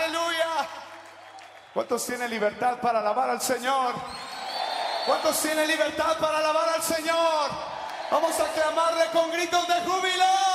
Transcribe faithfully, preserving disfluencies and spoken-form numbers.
Aleluya. ¿Cuántos tienen libertad para alabar al Señor? ¿Cuántos tienen libertad para alabar al Señor? Vamos a clamarle con gritos de júbilo.